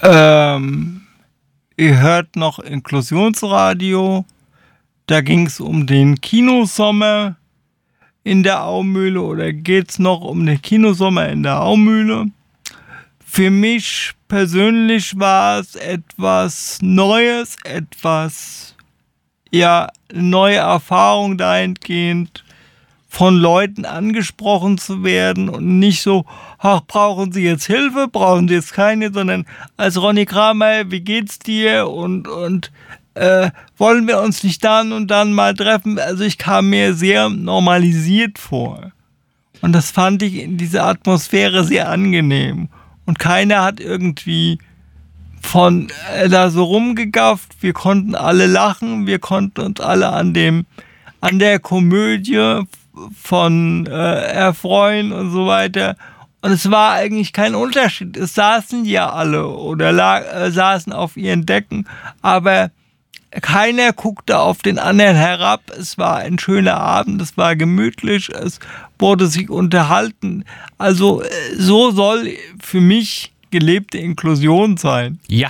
Ihr hört noch Inklusionsradio. Da ging es um den Kinosommer in der Aumühle oder geht es noch um den Kinosommer in der Aumühle. Für mich persönlich war es etwas Neues, neue Erfahrung dahingehend, von Leuten angesprochen zu werden und nicht so, ach, brauchen Sie jetzt Hilfe, brauchen Sie jetzt keine, sondern als Ronny Kramer, wie geht's dir und wollen wir uns nicht dann und dann mal treffen? Also ich kam mir sehr normalisiert vor und das fand ich in dieser Atmosphäre sehr angenehm und keiner hat irgendwie da so rumgegafft, wir konnten alle lachen, wir konnten uns alle an der Komödie von erfreuen und so weiter. Und es war eigentlich kein Unterschied. Es saßen ja alle oder saßen auf ihren Decken, aber keiner guckte auf den anderen herab. Es war ein schöner Abend, es war gemütlich, es wurde sich unterhalten. Also so soll für mich gelebte Inklusion sein. Ja.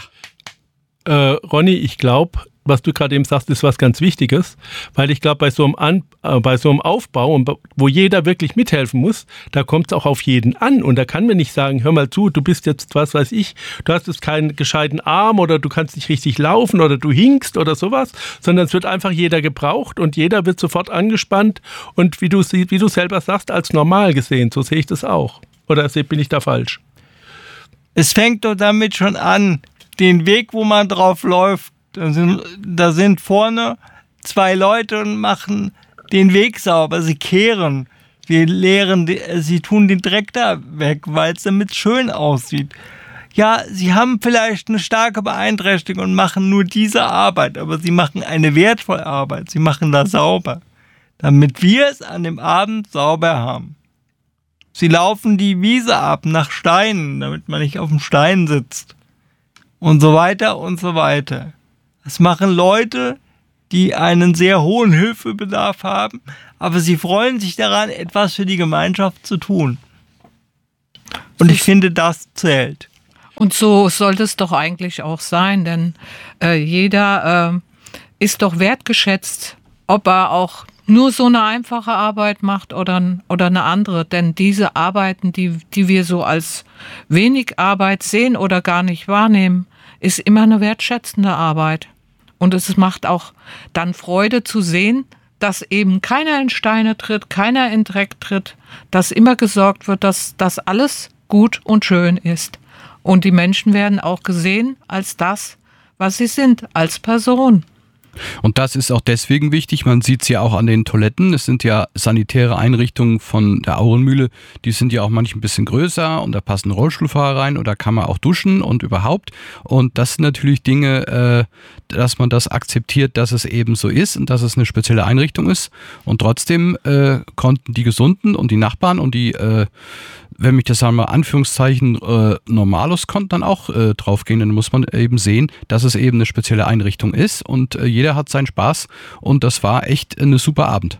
Ronny, ich glaube, was du gerade eben sagst, ist was ganz Wichtiges, weil ich glaube, bei so einem Aufbau, wo jeder wirklich mithelfen muss, da kommt es auch auf jeden an und da kann man nicht sagen, hör mal zu, du bist jetzt, was weiß ich, du hast jetzt keinen gescheiten Arm oder du kannst nicht richtig laufen oder du hinkst oder sowas, sondern es wird einfach jeder gebraucht und jeder wird sofort angespannt und wie du selber sagst, als normal gesehen, so sehe ich das auch. Oder bin ich da falsch? Es fängt doch damit schon an, den Weg, wo man drauf läuft, da sind vorne 2 Leute und machen den Weg sauber. Sie kehren, sie tun den Dreck da weg, weil es damit schön aussieht. Ja, sie haben vielleicht eine starke Beeinträchtigung und machen nur diese Arbeit, aber sie machen eine wertvolle Arbeit. Sie machen das sauber, damit wir es an dem Abend sauber haben. Sie laufen die Wiese ab nach Steinen, damit man nicht auf dem Stein sitzt. Und so weiter und so weiter. Das machen Leute, die einen sehr hohen Hilfebedarf haben, aber sie freuen sich daran, etwas für die Gemeinschaft zu tun. Und ich finde, das zählt. Und so sollte es doch eigentlich auch sein, denn jeder ist doch wertgeschätzt, ob er auch nur so eine einfache Arbeit macht oder eine andere. Denn diese Arbeiten, die wir so als wenig Arbeit sehen oder gar nicht wahrnehmen, ist immer eine wertschätzende Arbeit. Und es macht auch dann Freude zu sehen, dass eben keiner in Steine tritt, keiner in Dreck tritt, dass immer gesorgt wird, dass das alles gut und schön ist. Und die Menschen werden auch gesehen als das, was sie sind, als Person. Und das ist auch deswegen wichtig, man sieht es ja auch an den Toiletten, es sind ja sanitäre Einrichtungen von der Aurenmühle, die sind ja auch manchmal ein bisschen größer und da passen Rollstuhlfahrer rein und da kann man auch duschen und überhaupt. Und das sind natürlich Dinge, dass man das akzeptiert, dass es eben so ist und dass es eine spezielle Einrichtung ist. Und trotzdem konnten die Gesunden und die Nachbarn und die wenn mich das sagen wir Anführungszeichen Normalos konnten dann auch draufgehen, dann muss man eben sehen, dass es eben eine spezielle Einrichtung ist und jeder hat seinen Spaß und das war echt eine super Abend.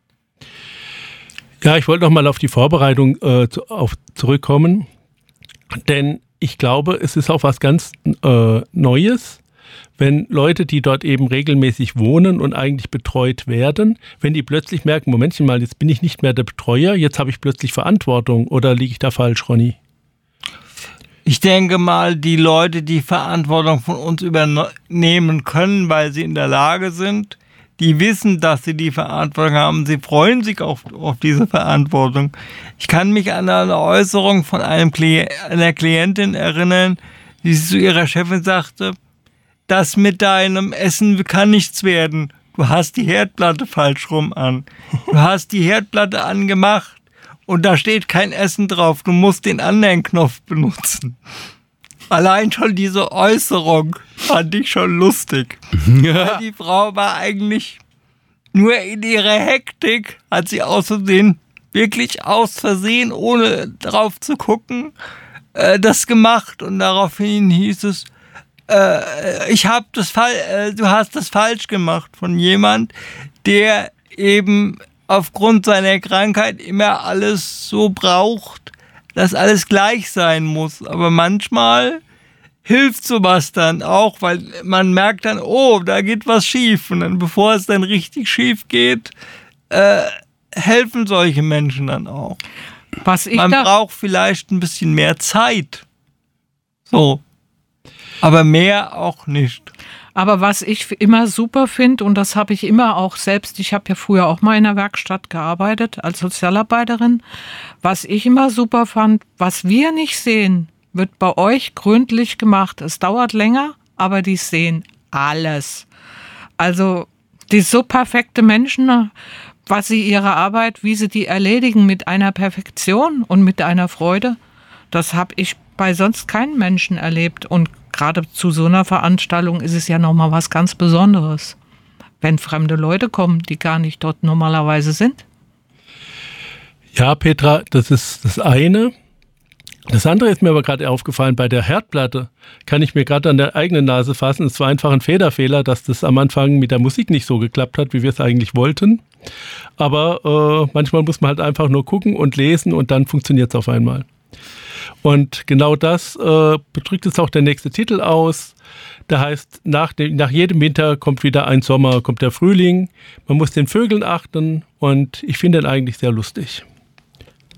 Ja, ich wollte noch mal auf die Vorbereitung zurückkommen, denn ich glaube, es ist auch was ganz Neues, wenn Leute, die dort eben regelmäßig wohnen und eigentlich betreut werden, wenn die plötzlich merken, Momentchen mal, jetzt bin ich nicht mehr der Betreuer, jetzt habe ich plötzlich Verantwortung. Oder liege ich da falsch, Ronny? Ich denke mal, die Leute, die Verantwortung von uns übernehmen können, weil sie in der Lage sind, die wissen, dass sie die Verantwortung haben. Sie freuen sich auf diese Verantwortung. Ich kann mich an eine Äußerung von einer Klientin erinnern, die zu ihrer Chefin sagte, das mit deinem Essen kann nichts werden. Du hast die Herdplatte falsch rum an. Du hast die Herdplatte angemacht und da steht kein Essen drauf. Du musst den anderen Knopf benutzen. Allein schon diese Äußerung fand ich schon lustig. Ja. Die Frau war eigentlich nur in ihrer Hektik, hat sie wirklich aus Versehen, ohne drauf zu gucken, das gemacht. Und daraufhin hieß es, du hast das falsch gemacht von jemand, der eben aufgrund seiner Krankheit immer alles so braucht, dass alles gleich sein muss. Aber manchmal hilft sowas dann auch, weil man merkt dann, oh, da geht was schief. Und dann, bevor es dann richtig schief geht, helfen solche Menschen dann auch. Man braucht vielleicht ein bisschen mehr Zeit. So. Aber mehr auch nicht. Aber was ich immer super finde, und das habe ich immer auch selbst, ich habe ja früher auch mal in der Werkstatt gearbeitet als Sozialarbeiterin, was ich immer super fand, was wir nicht sehen, wird bei euch gründlich gemacht. Es dauert länger, aber die sehen alles. Also die so perfekte Menschen, was sie ihre Arbeit, wie sie die erledigen mit einer Perfektion und mit einer Freude, das habe ich bei sonst keinem Menschen erlebt. Und gerade zu so einer Veranstaltung ist es ja nochmal was ganz Besonderes, wenn fremde Leute kommen, die gar nicht dort normalerweise sind. Ja, Petra, das ist das eine. Das andere ist mir aber gerade aufgefallen, bei der Herdplatte kann ich mir gerade an der eigenen Nase fassen. Es war einfach ein Federfehler, dass das am Anfang mit der Musik nicht so geklappt hat, wie wir es eigentlich wollten. Aber manchmal muss man halt einfach nur gucken und lesen und dann funktioniert es auf einmal. Und genau das drückt jetzt auch der nächste Titel aus. Der heißt, nach jedem Winter kommt wieder ein Sommer, kommt der Frühling. Man muss den Vögeln achten und ich finde ihn eigentlich sehr lustig.